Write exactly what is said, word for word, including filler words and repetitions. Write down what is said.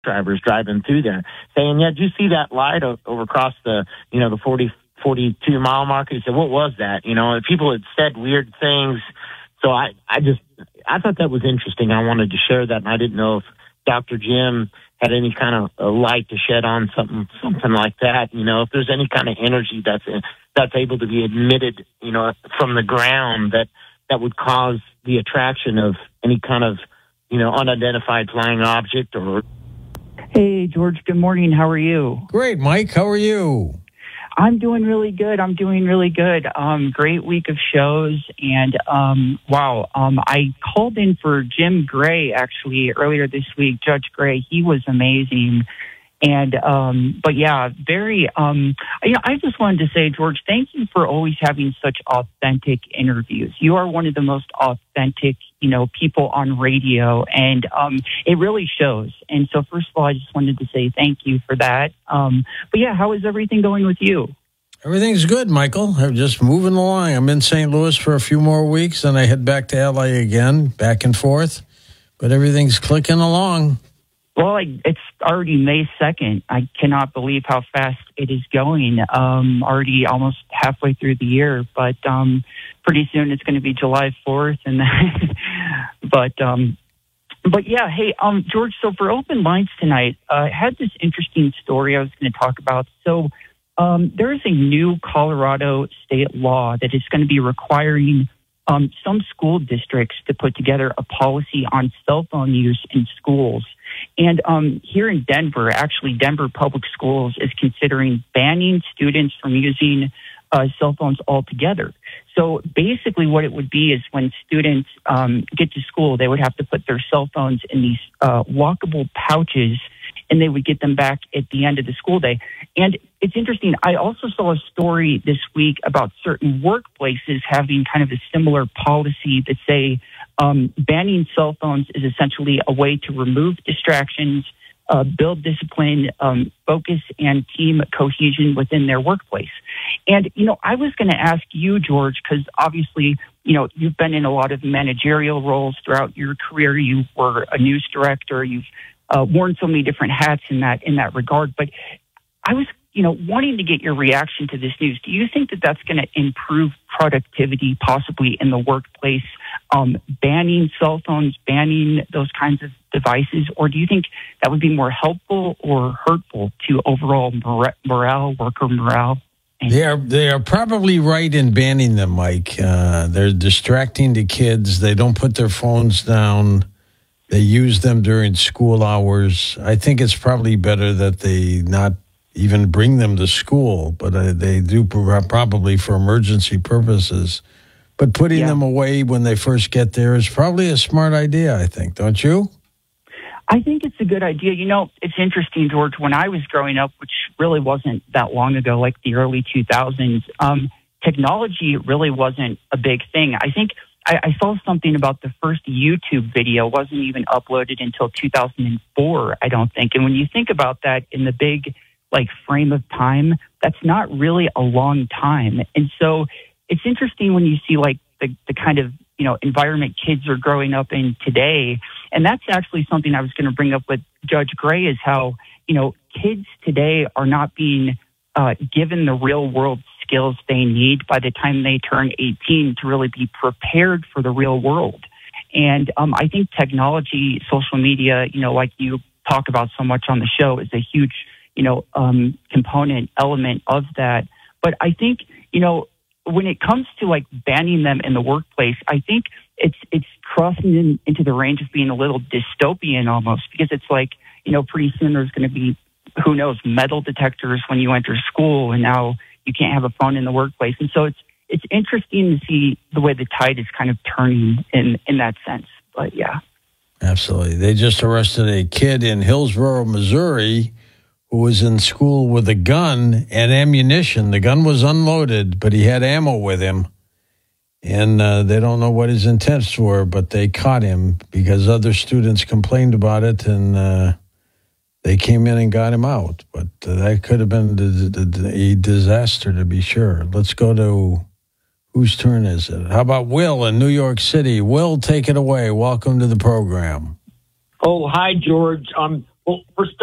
drivers driving through there saying, yeah, did you see that light o- over across the, you know, the forty, forty-two mile marker? He said, what was that? You know, and people had said weird things. So I, I just, I thought that was interesting. I wanted to share that, and I didn't know if Doctor Jim had any kind of a light to shed on something, something like that. You know, if there's any kind of energy that's, that's able to be emitted, you know, from the ground that, that would cause the attraction of any kind of, you know, unidentified flying object or. Hey, George, good morning. How are you? Great, Mike. How are you? I'm doing really good. I'm doing really good. Um, great week of shows. And, um, wow, um, I called in for Jim Gray, actually, earlier this week. Judge Gray, he was amazing. And, um, but yeah, very, um, you know, I just wanted to say, George, thank you for always having such authentic interviews. You are one of the most authentic, you know, people on radio, and, um, it really shows. And so first of all, I just wanted to say thank you for that. Um, but yeah, how is everything going with you? Everything's good, Michael. I'm just moving along. I'm in Saint Louis for a few more weeks, and I head back to L A again, back and forth. But everything's clicking along. Well, I, it's already May second. I cannot believe how fast it is going. Um, already almost halfway through the year, but um, pretty soon it's going to be July fourth. And then, but um, but yeah, hey, um, George. So for open lines tonight, uh, I had this interesting story I was going to talk about. So um, there is a new Colorado state law that is going to be requiring um, some school districts to put together a policy on cell phone use in schools. And um, here in Denver, actually, Denver Public Schools is considering banning students from using uh, cell phones altogether. So basically what it would be is when students um, get to school, they would have to put their cell phones in these uh, lockable pouches, and they would get them back at the end of the school day. And it's interesting. I also saw a story this week about certain workplaces having kind of a similar policy that say um, banning cell phones is essentially a way to remove distractions, uh, build discipline, um, focus, and team cohesion within their workplace. And, you know, I was going to ask you, George, because obviously, you know, you've been in a lot of managerial roles throughout your career. You were a news director. You've uh, worn so many different hats in that in that regard. But I was, you know, wanting to get your reaction to this news. Do you think that that's going to improve productivity, possibly in the workplace, um, banning cell phones, banning those kinds of devices? Or do you think that would be more helpful or hurtful to overall mora- morale, worker morale? They are they are probably right in banning them, Mike. Uh, they're distracting the kids. They don't put their phones down. They use them during school hours. I think it's probably better that they not even bring them to school, but uh, they do probably for emergency purposes. But putting yeah. them away when they first get there is probably a smart idea, I think, don't you? I think it's a good idea. You know, it's interesting, George, when I was growing up, which really wasn't that long ago, like the early two thousands, um, technology really wasn't a big thing. I think I, I saw something about the first YouTube video wasn't even uploaded until two thousand four, I don't think. And when you think about that in the big, like, frame of time, that's not really a long time. And so it's interesting when you see, like, the, the kind of, you know, environment kids are growing up in today. And that's actually something I was going to bring up with Judge Gray is how, you know, kids today are not being uh, given the real world skills they need by the time they turn eighteen to really be prepared for the real world. And um, I think technology, social media, you know, like you talk about so much on the show, is a huge, you know, um, component element of that. But I think, you know, when it comes to like banning them in the workplace, I think it's it's crossing in, into the range of being a little dystopian almost, because it's like, you know, pretty soon there's going to be, who knows, metal detectors when you enter school, and now you can't have a phone in the workplace. And so it's it's interesting to see the way the tide is kind of turning in, in that sense. But yeah. Absolutely. They just arrested a kid in Hillsborough, Missouri, who was in school with a gun and ammunition. The gun was unloaded, but he had ammo with him. And uh, they don't know what his intents were, but they caught him because other students complained about it, and uh, they came in and got him out. But uh, that could have been a disaster, to be sure. Let's go to, whose turn is it? How about Will in New York City? Will, take it away. Welcome to the program. Oh, hi, George. Um, Well, for